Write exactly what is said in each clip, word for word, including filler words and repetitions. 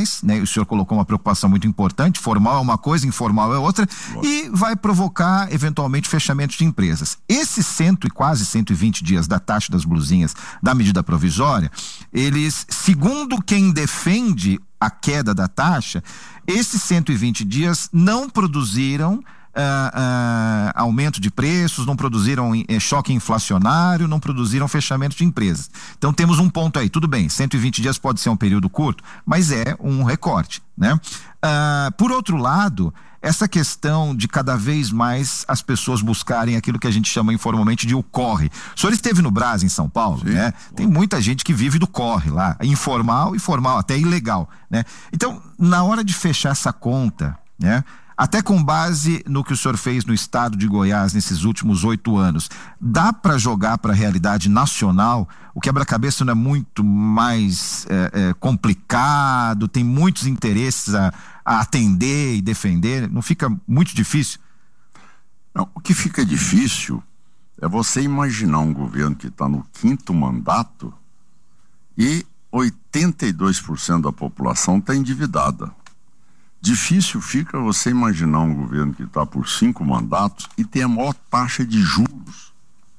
informais, né? O senhor colocou uma preocupação muito importante, formal é uma coisa, informal é outra, Nossa. E vai provocar eventualmente fechamento de empresas. Esses cento e quase cento e vinte dias da taxa das blusinhas da medida provisória, eles, segundo quem defende a queda da taxa, esses cento e vinte dias não produziram Uh, uh, aumento de preços, não produziram uh, choque inflacionário, não produziram fechamento de empresas. Então temos um ponto aí, tudo bem, cento e vinte dias pode ser um período curto, mas é um recorte, né? Uh, por outro lado, essa questão de cada vez mais as pessoas buscarem aquilo que a gente chama informalmente de o corre. O senhor esteve no Brás, em São Paulo, Sim. né? Tem muita gente que vive do corre lá, informal e formal, até ilegal, né? Então, na hora de fechar essa conta, né? Até com base no que o senhor fez no estado de Goiás nesses últimos oito anos, dá para jogar para a realidade nacional? O quebra-cabeça não é muito mais é, é, complicado, tem muitos interesses a, a atender e defender, não fica muito difícil? Não, o que fica difícil é você imaginar um governo que está no quinto mandato e oitenta e dois por cento da população está endividada. Difícil fica você imaginar um governo que está por cinco mandatos e tem a maior taxa de juros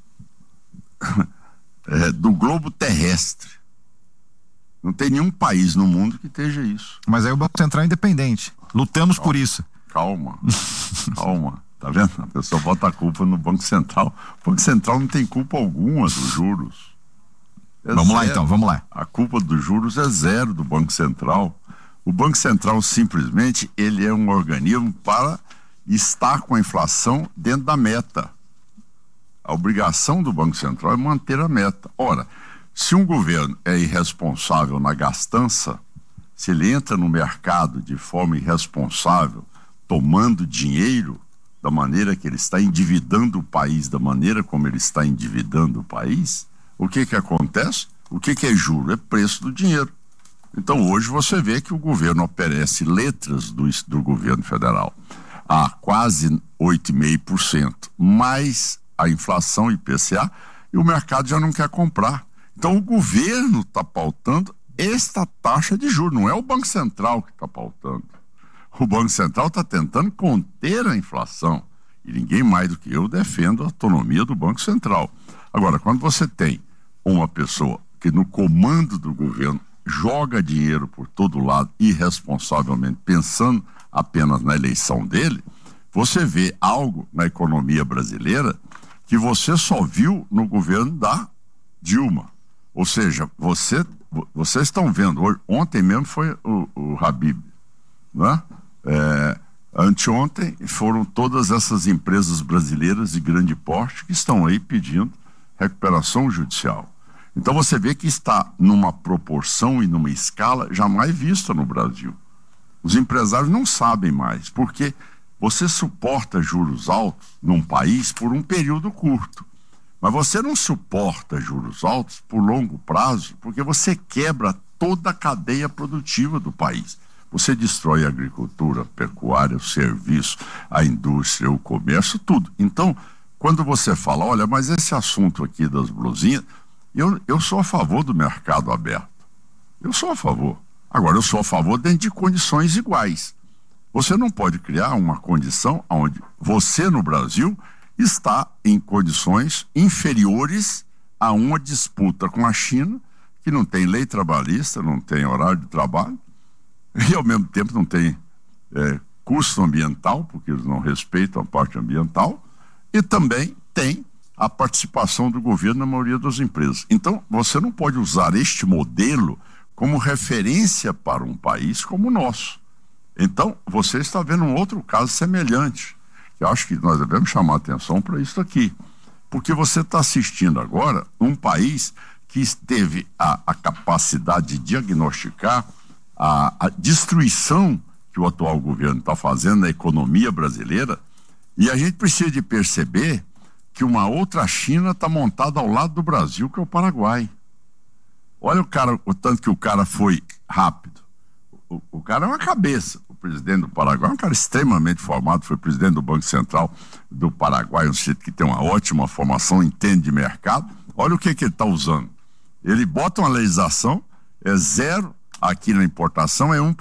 é, do globo terrestre. Não tem nenhum país no mundo que esteja isso. Mas aí o Banco Central é independente. Lutamos calma, por isso. Calma, calma. Tá vendo? A pessoa bota a culpa no Banco Central. O Banco Central não tem culpa alguma dos juros. É vamos zero. lá então, vamos lá. A culpa dos juros é zero do Banco Central. O Banco Central simplesmente ele é um organismo para estar com a inflação dentro da meta. A obrigação do Banco Central é manter a meta. Ora, se um governo é irresponsável na gastança, se ele entra no mercado de forma irresponsável, tomando dinheiro da maneira que ele está endividando o país, da maneira como ele está endividando o país, o que que acontece? O que que é juro? É preço do dinheiro. Então hoje você vê que o governo oferece letras do, do governo federal a quase oito vírgula cinco por cento, mais a inflação I P C A, e o mercado já não quer comprar. Então o governo está pautando esta taxa de juros, não é o Banco Central que está pautando. O Banco Central está tentando conter a inflação, e ninguém mais do que eu defendo a autonomia do Banco Central. Agora, quando você tem uma pessoa que no comando do governo joga dinheiro por todo lado irresponsavelmente, pensando apenas na eleição dele, você vê algo na economia brasileira que você só viu no governo da Dilma. Ou seja, você, vocês estão vendo, hoje, ontem mesmo foi o, o Habib, né? É, anteontem foram todas essas empresas brasileiras de grande porte que estão aí pedindo recuperação judicial. Então você vê que está numa proporção e numa escala jamais vista no Brasil. Os empresários não sabem mais, porque você suporta juros altos num país por um período curto, mas você não suporta juros altos por longo prazo, porque você quebra toda a cadeia produtiva do país. Você destrói a agricultura, a pecuária, o serviço, a indústria, o comércio, tudo. Então, quando você fala, olha, mas esse assunto aqui das blusinhas, Eu, eu sou a favor do mercado aberto. Eu sou a favor. Agora, eu sou a favor dentro de condições iguais. Você não pode criar uma condição onde você, no Brasil, está em condições inferiores a uma disputa com a China, que não tem lei trabalhista, não tem horário de trabalho, e ao mesmo tempo não tem é, custo ambiental, porque eles não respeitam a parte ambiental, e também tem a participação do governo na maioria das empresas. Então, você não pode usar este modelo como referência para um país como o nosso. Então, você está vendo um outro caso semelhante, que eu acho que nós devemos chamar atenção para isso aqui, porque você está assistindo agora um país que teve a, a capacidade de diagnosticar a, a destruição que o atual governo está fazendo na economia brasileira, e a gente precisa de perceber que uma outra China está montada ao lado do Brasil, que é o Paraguai. Olha o cara, o tanto que o cara foi rápido. O, o cara é uma cabeça. O presidente do Paraguai é um cara extremamente formado, foi presidente do Banco Central do Paraguai, um sítio que tem uma ótima formação, entende de mercado. Olha o que, que ele está usando. Ele bota uma legislação, é zero aqui na importação, é um